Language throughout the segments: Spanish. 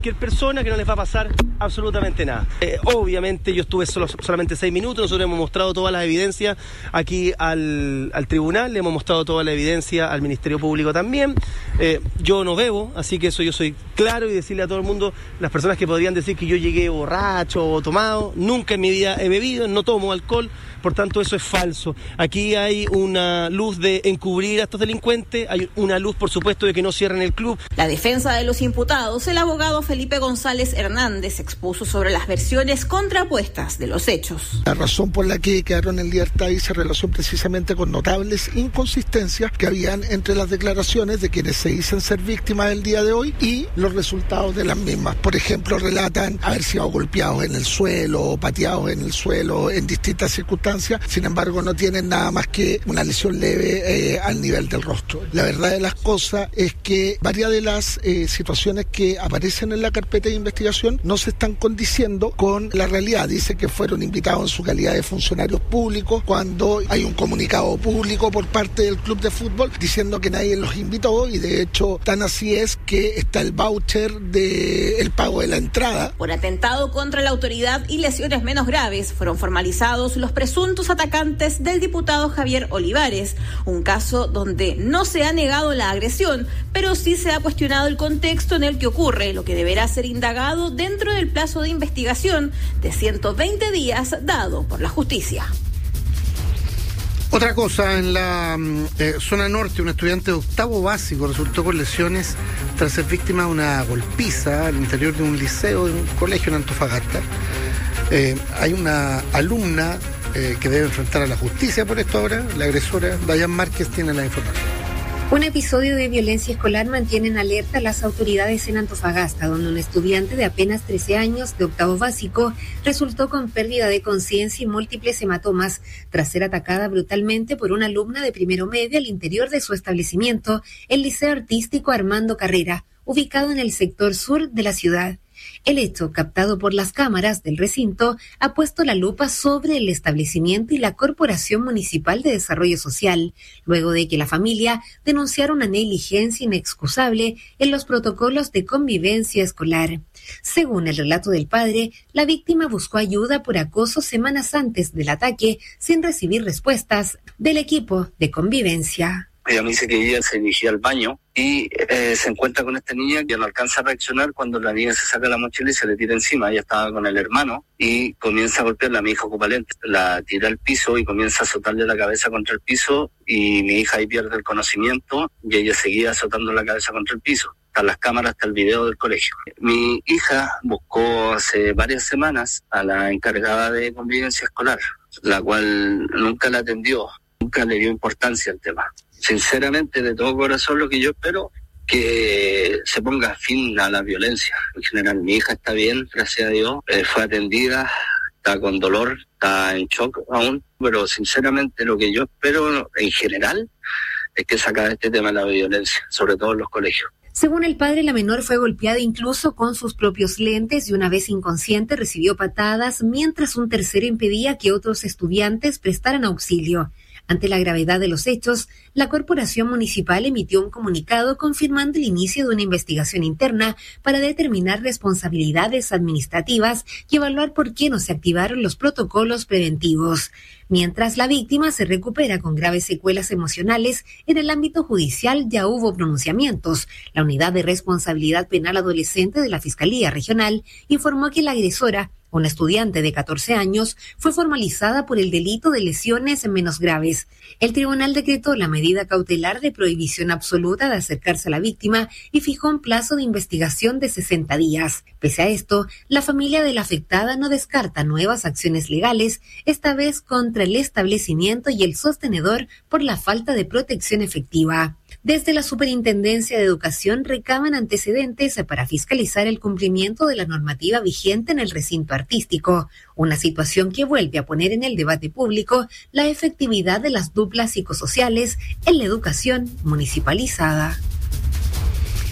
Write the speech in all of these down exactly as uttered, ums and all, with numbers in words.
Cualquier persona que no les va a pasar absolutamente nada. Eh, obviamente yo estuve solo, solamente seis minutos, nosotros hemos mostrado todas las evidencias aquí al, al tribunal, le hemos mostrado toda la evidencia al Ministerio Público también. Eh, yo no bebo, así que eso yo soy claro y decirle a todo el mundo, las personas que podrían decir que yo llegué borracho o tomado, nunca en mi vida he bebido, no tomo alcohol, por tanto eso es falso. Aquí hay una luz de encubrir a estos delincuentes, hay una luz por supuesto de que no cierren el club. La defensa de los imputados, el abogado Felipe González Hernández expuso sobre las versiones contrapuestas de los hechos. La razón por la que quedaron en libertad hizo relación precisamente con notables inconsistencias que habían entre las declaraciones de quienes se dicen ser víctimas el día de hoy y los resultados de las mismas. Por ejemplo, relatan haber sido golpeados en el suelo o pateados en el suelo en distintas circunstancias. Sin embargo, no tienen nada más que una lesión leve eh, al nivel del rostro. La verdad de las cosas es que varias de las eh, situaciones que aparecen en la carpeta de investigación no se están condiciendo con la realidad. Dice que fueron invitados en su calidad de funcionarios públicos cuando hay un comunicado público por parte del club de fútbol diciendo que nadie los invitó, y de hecho tan así es que está el voucher del pago de la entrada. Por atentado contra la autoridad y lesiones menos graves fueron formalizados los presuntos atacantes del diputado Javier Olivares, un caso donde no se ha negado la agresión, pero sí se ha cuestionado el contexto en el que ocurre, lo que deberá ser indagado dentro del plazo de investigación de ciento veinte días dado por la justicia. Otra cosa, en la eh, zona norte, un estudiante de octavo básico resultó con lesiones tras ser víctima de una golpiza al interior de un liceo, de un colegio en Antofagasta. Eh, hay una alumna eh, que debe enfrentar a la justicia por esto ahora. La agresora, Dayan Márquez, tiene la información. Un episodio de violencia escolar mantiene en alerta a las autoridades en Antofagasta, donde un estudiante de apenas trece años, de octavo básico, resultó con pérdida de conciencia y múltiples hematomas tras ser atacada brutalmente por una alumna de primero medio al interior de su establecimiento, el Liceo Artístico Armando Carrera, ubicado en el sector sur de la ciudad. El hecho, captado por las cámaras del recinto, ha puesto la lupa sobre el establecimiento y la Corporación Municipal de Desarrollo Social, luego de que la familia denunciara una negligencia inexcusable en los protocolos de convivencia escolar. Según el relato del padre, la víctima buscó ayuda por acoso semanas antes del ataque, sin recibir respuestas del equipo de convivencia. Ella me dice que ella se dirigía al baño y eh, se encuentra con esta niña que no alcanza a reaccionar cuando la niña se saca la mochila y se le tira encima. Ella estaba con el hermano y comienza a golpearla. Mi hija ocupa lente, la tira al piso y comienza a azotarle la cabeza contra el piso, y mi hija ahí pierde el conocimiento y ella seguía azotando la cabeza contra el piso. Están las cámaras, está el video del colegio. Mi hija buscó hace varias semanas a la encargada de convivencia escolar, la cual nunca la atendió, nunca le dio importancia al tema. Sinceramente, de todo corazón, lo que yo espero que se ponga fin a la violencia. En general, mi hija está bien, gracias a Dios, eh, fue atendida, está con dolor, está en shock aún, pero sinceramente lo que yo espero en general es que se acabe este tema de la violencia, sobre todo en los colegios. Según el padre, la menor fue golpeada incluso con sus propios lentes y una vez inconsciente recibió patadas, mientras un tercero impedía que otros estudiantes prestaran auxilio. Ante la gravedad de los hechos, la Corporación Municipal emitió un comunicado confirmando el inicio de una investigación interna para determinar responsabilidades administrativas y evaluar por qué no se activaron los protocolos preventivos. Mientras la víctima se recupera con graves secuelas emocionales, en el ámbito judicial ya hubo pronunciamientos. La Unidad de Responsabilidad Penal Adolescente de la Fiscalía Regional informó que la agresora, una estudiante de catorce años, fue formalizada por el delito de lesiones menos graves. El tribunal decretó la medida cautelar de prohibición absoluta de acercarse a la víctima y fijó un plazo de investigación de sesenta días. Pese a esto, la familia de la afectada no descarta nuevas acciones legales, esta vez contra el establecimiento y el sostenedor por la falta de protección efectiva. Desde la Superintendencia de Educación recaban antecedentes para fiscalizar el cumplimiento de la normativa vigente en el recinto artístico, una situación que vuelve a poner en el debate público la efectividad de las duplas psicosociales en la educación municipalizada.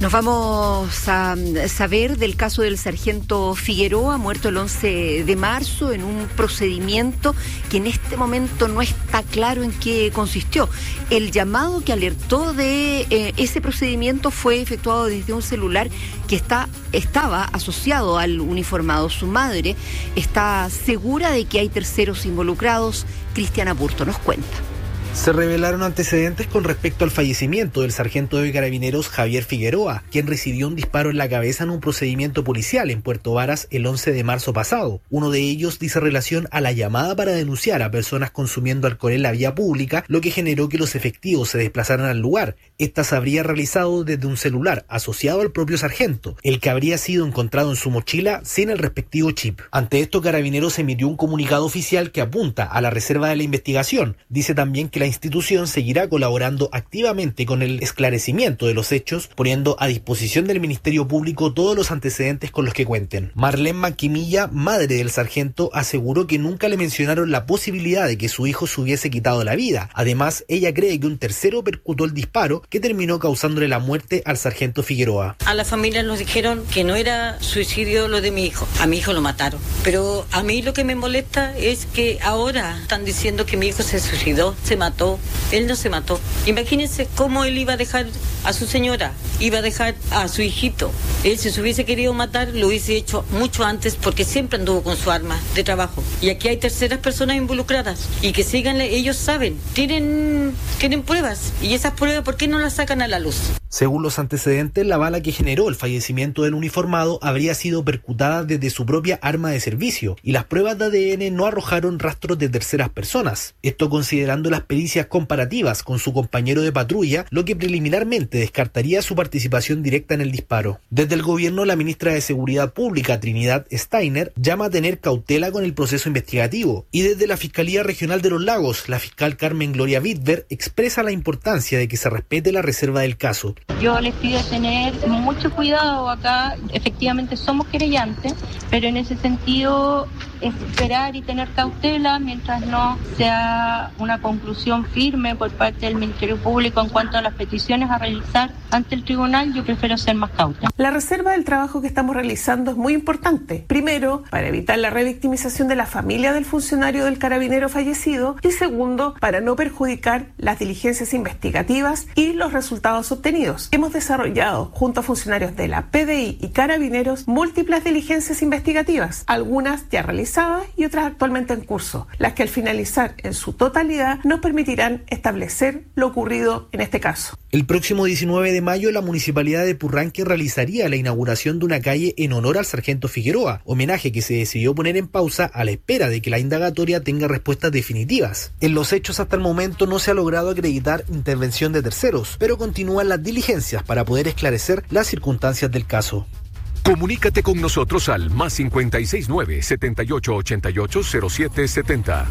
Nos vamos a saber del caso del sargento Figueroa, muerto el once de marzo en un procedimiento que en este momento no está claro en qué consistió. El llamado que alertó de eh, ese procedimiento fue efectuado desde un celular que está, estaba asociado al uniformado. Su madre está segura de que hay terceros involucrados. Cristiana Burto nos cuenta. Se revelaron antecedentes con respecto al fallecimiento del sargento de Carabineros Javier Figueroa, quien recibió un disparo en la cabeza en un procedimiento policial en Puerto Varas el once de marzo pasado. Uno de ellos dice relación a la llamada para denunciar a personas consumiendo alcohol en la vía pública, lo que generó que los efectivos se desplazaran al lugar. Esta se habría realizado desde un celular asociado al propio sargento, el que habría sido encontrado en su mochila sin el respectivo chip. Ante esto, Carabineros emitió un comunicado oficial que apunta a la reserva de la investigación. Dice también que la institución seguirá colaborando activamente con el esclarecimiento de los hechos, poniendo a disposición del Ministerio Público todos los antecedentes con los que cuenten. Marlene Maquimilla, madre del sargento, aseguró que nunca le mencionaron la posibilidad de que su hijo se hubiese quitado la vida. Además, ella cree que un tercero percutó el disparo que terminó causándole la muerte al sargento Figueroa. A la familia nos dijeron que no era suicidio lo de mi hijo. A mi hijo lo mataron. Pero a mí lo que me molesta es que ahora están diciendo que mi hijo se suicidó, se mató. Él no se mató. Imagínense cómo él iba a dejar a su señora, iba a dejar a su hijito. Él, si se hubiese querido matar, lo hubiese hecho mucho antes, porque siempre anduvo con su arma de trabajo. Y aquí hay terceras personas involucradas. Y que sigan, ellos saben, tienen, tienen pruebas. Y esas pruebas, ¿por qué no las sacan a la luz? Según los antecedentes, la bala que generó el fallecimiento del uniformado habría sido percutada desde su propia arma de servicio, y las pruebas de A D N no arrojaron rastros de terceras personas. Esto considerando las pericias comparativas con su compañero de patrulla, lo que preliminarmente descartaría su participación directa en el disparo. Desde el gobierno, la ministra de Seguridad Pública, Trinidad Steiner, llama a tener cautela con el proceso investigativo, y desde la Fiscalía Regional de los Lagos, la fiscal Carmen Gloria Wittberg expresa la importancia de que se respete la reserva del caso. Yo les pido tener mucho cuidado acá, efectivamente somos querellantes, pero en ese sentido esperar y tener cautela mientras no sea una conclusión firme por parte del Ministerio Público en cuanto a las peticiones a realizar ante el tribunal. Yo prefiero ser más cauta. La reserva del trabajo que estamos realizando es muy importante. Primero, para evitar la revictimización de la familia del funcionario del carabinero fallecido, y segundo, para no perjudicar las diligencias investigativas y los resultados obtenidos. Hemos desarrollado, junto a funcionarios de la P D I y carabineros, múltiples diligencias investigativas, algunas ya realizadas y otras actualmente en curso, las que al finalizar en su totalidad nos permitirán establecer lo ocurrido en este caso. El próximo diecinueve de mayo, la Municipalidad de Purranque realizaría la inauguración de una calle en honor al sargento Figueroa, homenaje que se decidió poner en pausa a la espera de que la indagatoria tenga respuestas definitivas. En los hechos hasta el momento no se ha logrado acreditar intervención de terceros, pero continúan las diligencias para poder esclarecer las circunstancias del caso. Comunícate con nosotros al más cinco seis nueve, siete ocho ocho ocho, cero siete siete cero.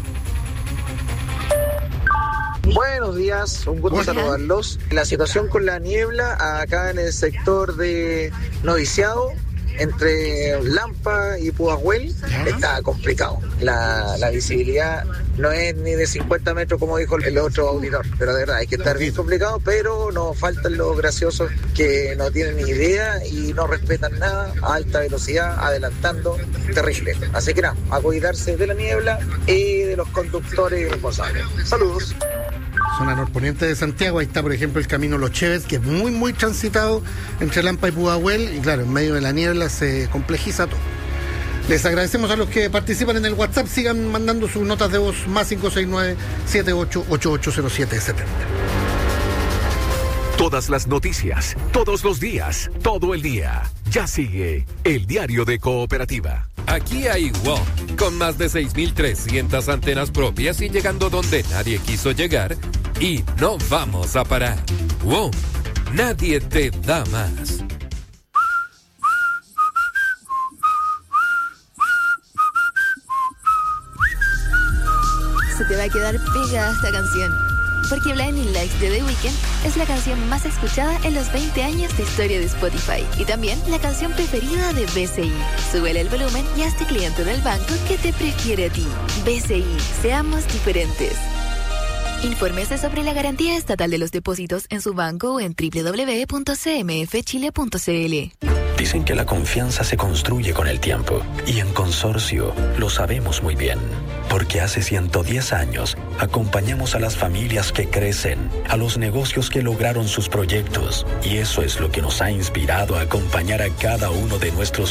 Buenos días, un gusto saludarlos. La situación con la niebla acá en el sector de Noviciado, entre Lampa y Pudahuel, está complicado. La, la visibilidad no es ni de cincuenta metros como dijo el otro auditor, pero de verdad hay que estar bien complicado, pero nos faltan los graciosos que no tienen ni idea y no respetan nada, a alta velocidad, adelantando, terrible. Así que nada, a cuidarse de la niebla y de los conductores irresponsables. Saludos. Zona norponiente de Santiago, ahí está por ejemplo el camino Los Cheves, que es muy muy transitado entre Lampa y Pudahuel, y claro, en medio de la niebla se complejiza todo. Les agradecemos a los que participan en el WhatsApp, sigan mandando sus notas de voz, más cinco seis nueve, siete ocho ocho ocho cero siete siete cero. Todas las noticias, todos los días, todo el día. Ya sigue el Diario de Cooperativa. Aquí hay WOM, con más de seis mil trescientas antenas propias y llegando donde nadie quiso llegar, y no vamos a parar. WOM, nadie te da más. Se te va a quedar pegada esta canción, porque Blinding Lights de The Weeknd es la canción más escuchada en los veinte años de historia de Spotify y también la canción preferida de B C I. Súbele el volumen y hazte cliente del banco que te prefiere a ti. B C I, seamos diferentes. Infórmese sobre la garantía estatal de los depósitos en su banco o en doble u doble u doble u punto c m f chile punto c l. Dicen que la confianza se construye con el tiempo y en Consorcio lo sabemos muy bien, porque hace ciento diez años acompañamos a las familias que crecen, a los negocios que lograron sus proyectos y eso es lo que nos ha inspirado a acompañar a cada uno de nuestros